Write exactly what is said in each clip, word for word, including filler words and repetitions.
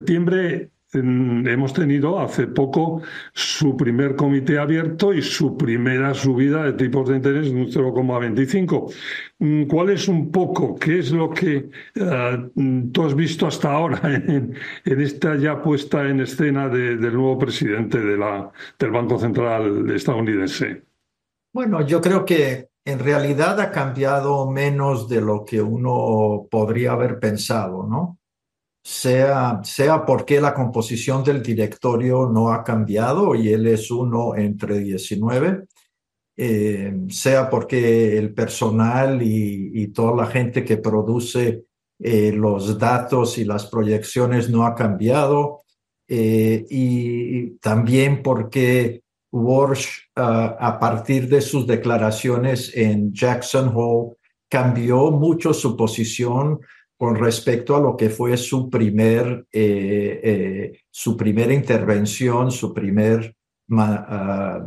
Septiembre mm, hemos tenido hace poco su primer comité abierto y su primera subida de tipos de interés de un cero coma veinticinco. Mm, ¿Cuál es un poco, qué es lo que eh, mm, tú has visto hasta ahora en, en esta ya puesta en escena de- del nuevo presidente de la, del Banco Central estadounidense? Bueno, yo creo que en realidad ha cambiado menos de lo que uno podría haber pensado, ¿no? Sea, sea porque la composición del directorio no ha cambiado y él es uno entre diecinueve, eh, sea porque el personal y, y toda la gente que produce eh, los datos y las proyecciones no ha cambiado, eh, y también porque Walsh, uh, a partir de sus declaraciones en Jackson Hole, cambió mucho su posición con respecto a lo que fue su primer, eh, eh, su primera intervención, su primer uh,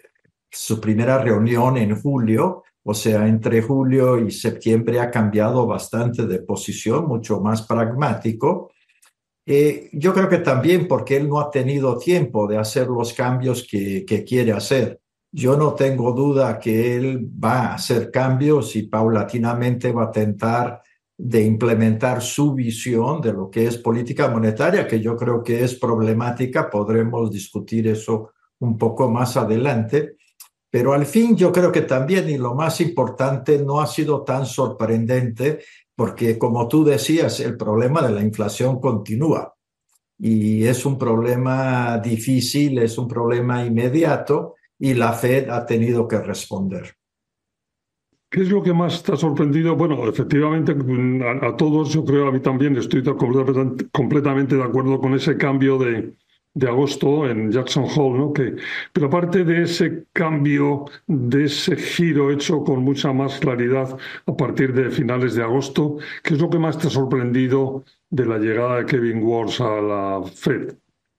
su primera reunión en julio, o sea, entre julio y septiembre ha cambiado bastante de posición, mucho más pragmático. Eh, yo creo que también porque él no ha tenido tiempo de hacer los cambios que, que quiere hacer. Yo no tengo duda que él va a hacer cambios y paulatinamente va a tentar de implementar su visión de lo que es política monetaria, que yo creo que es problemática. Podremos discutir eso un poco más adelante. Pero al fin yo creo que también, y lo más importante, no ha sido tan sorprendente porque, como tú decías, el problema de la inflación continúa y es un problema difícil, es un problema inmediato y la Fed ha tenido que responder. ¿Qué es lo que más te ha sorprendido? Bueno, efectivamente, mm, a, a todos, yo creo, a mí también estoy de completamente, completamente de acuerdo con ese cambio de, de agosto en Jackson Hole, ¿no? Que, pero aparte de ese cambio, de ese giro hecho con mucha más claridad a partir de finales de agosto, ¿qué es lo que más te ha sorprendido de la llegada de Kevin Walsh a la Fed?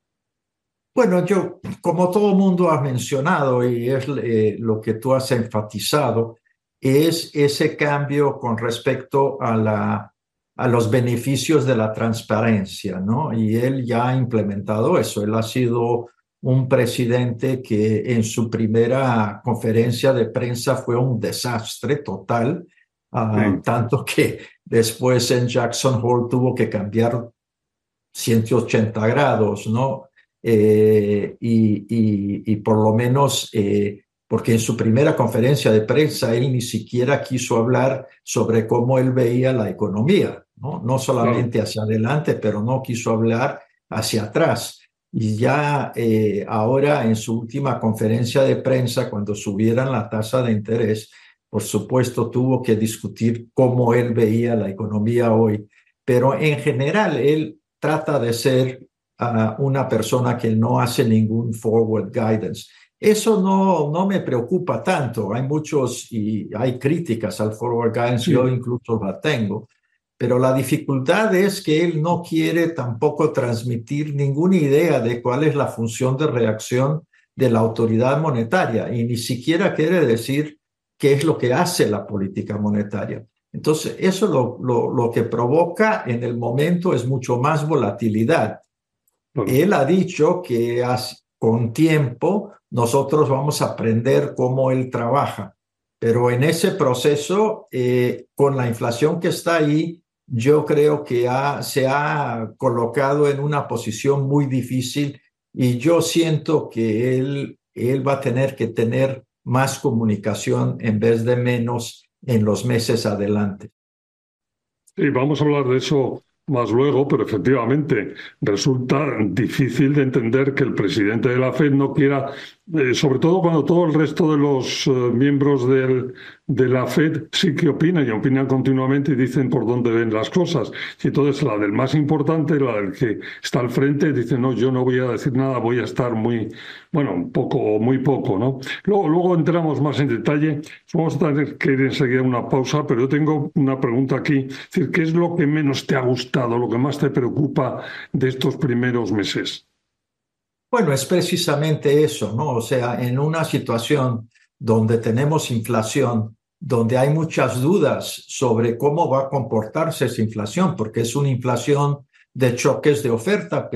Bueno, yo, como todo el mundo ha mencionado y es eh, lo que tú has enfatizado, es ese cambio con respecto a la, a los beneficios de la transparencia, ¿no? Y él ya ha implementado eso. Él ha sido un presidente que en su primera conferencia de prensa fue un desastre total, ah, Sí, tanto que después en Jackson Hole tuvo que cambiar ciento ochenta grados, ¿no? Eh, y, y, y, por lo menos, eh, porque en su primera conferencia de prensa él ni siquiera quiso hablar sobre cómo él veía la economía, ¿no? No claro. solamente hacia adelante, pero no quiso hablar hacia atrás. Y ya eh, ahora en su última conferencia de prensa, cuando subieran la tasa de interés, por supuesto tuvo que discutir cómo él veía la economía hoy. Pero en general, él trata de ser uh, una persona que no hace ningún forward guidance. Eso no, no me preocupa tanto. Hay muchos y hay críticas al forward guidance, yo Sí. incluso la tengo, pero la dificultad es que él no quiere tampoco transmitir ninguna idea de cuál es la función de reacción de la autoridad monetaria y ni siquiera quiere decir qué es lo que hace la política monetaria. Entonces, eso lo, lo, lo que provoca en el momento es mucho más volatilidad. Claro. Él ha dicho que as- con tiempo nosotros vamos a aprender cómo él trabaja, pero en ese proceso, eh, con la inflación que está ahí, yo creo que ha- se ha colocado en una posición muy difícil y yo siento que él, él va a tener que tener más comunicación en vez de menos en los meses adelante. Sí, vamos a hablar de eso más luego, pero efectivamente resulta difícil de entender que el presidente de la Fed no quiera, eh, sobre todo cuando todo el resto de los eh, miembros del- de la Fed sí que opinan y opinan continuamente y dicen por dónde ven las cosas. Y entonces la del más importante, la del que está al frente, dice, no, yo no voy a decir nada, voy a estar muy, bueno, un poco o muy poco, ¿no? Luego, luego entramos más en detalle. Vamos a tener que ir enseguida a una pausa, pero yo tengo una pregunta aquí. Es decir, ¿qué es lo que menos te ha gustado, lo que más te preocupa de estos primeros meses? Bueno, es precisamente eso, ¿no? O sea, en una situación donde tenemos inflación, donde hay muchas dudas sobre cómo va a comportarse esa inflación, porque es una inflación de choques de oferta.